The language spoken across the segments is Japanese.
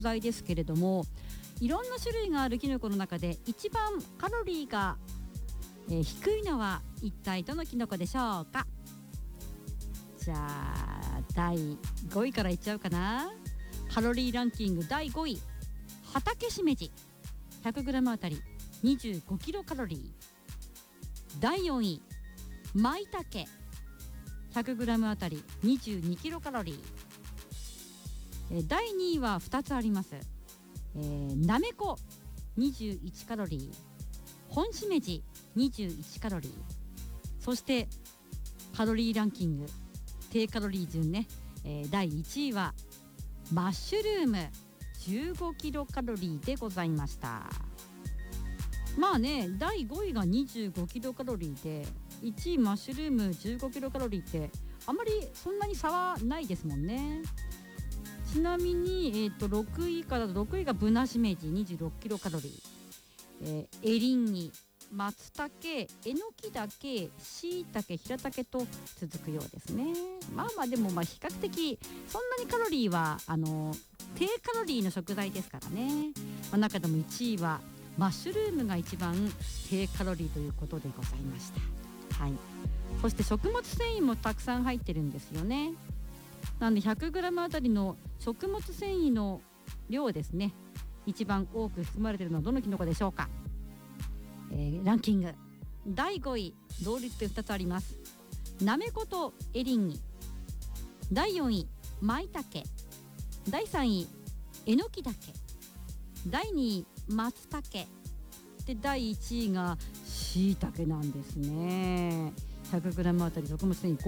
材ですけれども、いろんな種類があるキノコの中で一番カロリーが、低いのは一体どのキノコでしょうか。じゃあ第5位からいっちゃうかな。カロリーランキング第5位、畑しめじ 100g あたり25キロカロリー。第4位、マイタケ 100g あたり22キロカロリー。第2位は2つあります。なめこ21カロリー、本しめじ21カロリー。そしてカロリーランキング低カロリー順ね、第1位はマッシュルーム15キロカロリーでございました。まあね、第5位が25キロカロリーで1位マッシュルーム15キロカロリーってあまりそんなに差はないですもんね。ちなみに、6位から6位がブナシメジ26キロカロリー、エリンギ、松茸、えのきだけ、しいたけ、ひらたけと続くようですね。まあでも比較的そんなにカロリーは低カロリーの食材ですからね。中でも1位はマッシュルームが一番低カロリーということでございました。はい。そして食物繊維もたくさん入ってるんですよね。なんで 100g あたりの食物繊維の量ですね、一番多く含まれているのはどのキノコでしょうか。ランキング第5位、同率で2つあります。なめことエリンギ。第4位、マイタケ。第3位、えのきだけ。第2位、松茸で、第1位がしいたけなんですね。 100g あたり食物繊維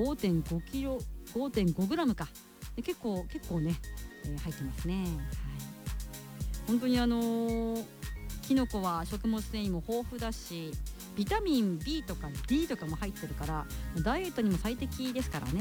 5.5g かで、結構ね、入ってますね。はい、本当にキノコは食物繊維も豊富だし、ビタミン B とか D とかも入ってるからダイエットにも最適ですからね。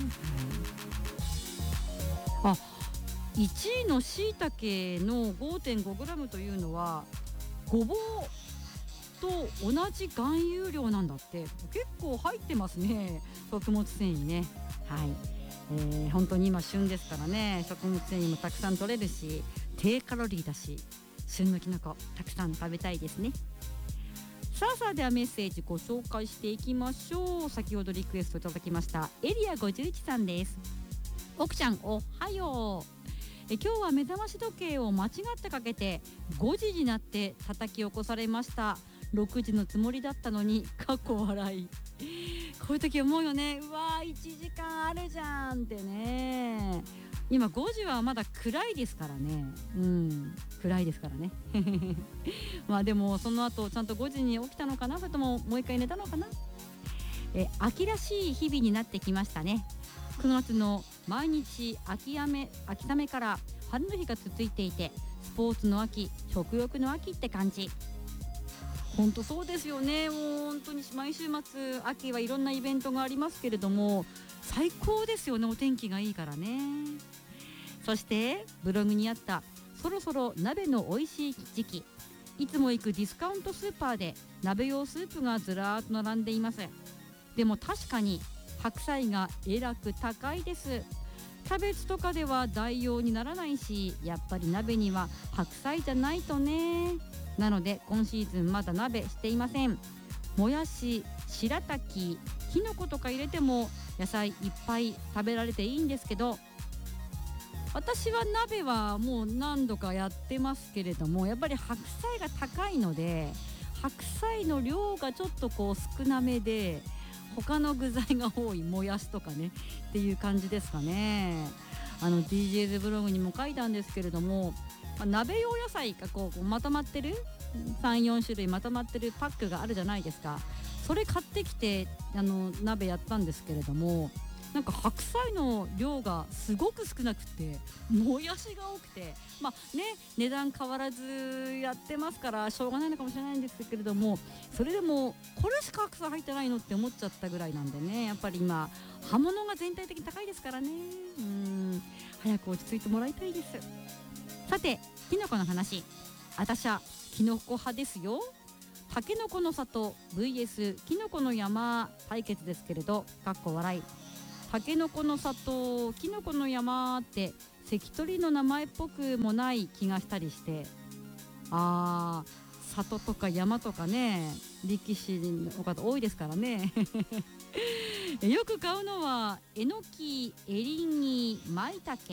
はい、1位のしいたけの 5.5g というのはごぼうと同じ含有量なんだって。結構入ってますね、食物繊維ね。はい、本当に今旬ですからね、食物繊維もたくさん取れるし低カロリーだし、旬のきのこたくさん食べたいですね。さあではメッセージご紹介していきましょう。先ほどリクエストいただきましたエリア51さんです。奥ちゃんおはよう。今日は目覚まし時計を間違ってかけて5時になって叩き起こされました。6時のつもりだったのにかっこ笑い。こういう時思うよね。うわー1時間あるじゃんってね。今5時はまだ暗いですからね。暗いですからねまあでもその後ちゃんと5時に起きたのかな、それとももう一回寝たのかな。秋らしい日々になってきましたね。9月の毎日秋雨から春の日が続いていて、スポーツの秋、食欲の秋って感じ。本当そうですよね。もう本当に毎週末秋はいろんなイベントがありますけれども、最高ですよね、お天気がいいからね。そしてブログにあったそろそろ鍋の美味しい時期、いつも行くディスカウントスーパーで鍋用スープがずらーっと並んでいます。でも確かに白菜がえらく高いです。キャベツとかでは代用にならないし、やっぱり鍋には白菜じゃないとね。なので今シーズンまだ鍋していません。もやし、白滝、きのことか入れても野菜いっぱい食べられていいんですけど、私は鍋はもう何度かやってますけれども、やっぱり白菜が高いので白菜の量がちょっと少なめで、他の具材が多いもやしとかねっていう感じですかね。DJ's ブログにも書いたんですけれども、鍋用野菜がまとまってる 3,4 種類まとまってるパックがあるじゃないですか。それ買ってきて鍋やったんですけれども、なんか白菜の量がすごく少なくてもやしが多くて、値段変わらずやってますからしょうがないのかもしれないんですけれども、それでもこれしか白菜入ってないのって思っちゃったぐらいなんでね。やっぱり今葉物が全体的に高いですからね。早く落ち着いてもらいたいです。さてキノコの話、私はキノコ派ですよ。タケノコの里 vs キノコの山対決ですけれど、かっこ笑い。タケノコの里、キノコの山って関取の名前っぽくもない気がしたりして、里とか山とかね、力士の方多いですからね。よく買うのはえのき、エリンギ、マイタケ、